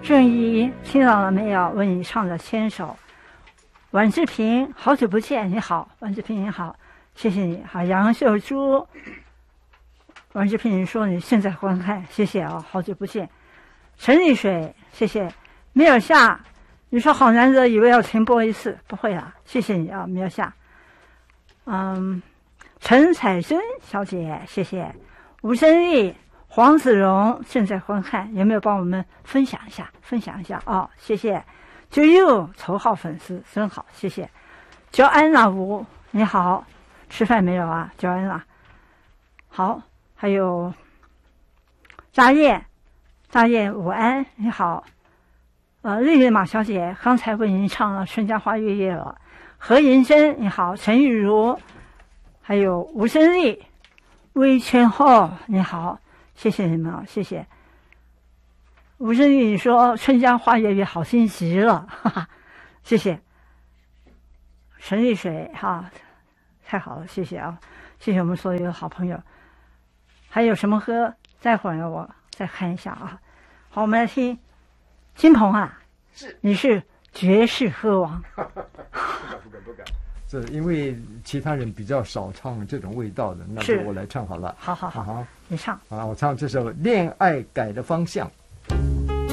郑怡听到了没有？为你唱的牵手。阮志平，好久不见，你好，阮志平你好，谢谢你。好，杨秀珠，阮志平说你现在观看，谢谢啊，好久不见。陈丽水，谢谢。米尔夏，你说好难得，以为要停播一次，不会啦，谢谢你啊，米尔夏。陈彩珍小姐，谢谢。吴珍丽、黄子荣正在观看，有没有帮我们分享一下？分享一下哦，谢谢。就又头号粉丝，真好，谢谢。焦安娜吴，你好，吃饭没有啊？焦安娜，好，还有大雁，大雁午安，你好。丽丽马小姐刚才为您唱了《春江花月夜》了。何银珍，你好。陈玉茹，还有吴珍丽、魏全厚，你好，谢谢你们啊，谢谢。吴珍丽说春江花月夜好听极了，哈哈，谢谢。陈丽水哈，太好了，谢谢啊，谢谢我们所有的好朋友。还有什么歌？待会儿我再看一下啊。好，我们来听金鹏啊， 是， 你是爵士歌王。 不敢。这因为其他人比较少唱这种味道的，那就我来唱好了。 好，你唱。 我唱这首《恋爱改的方向》。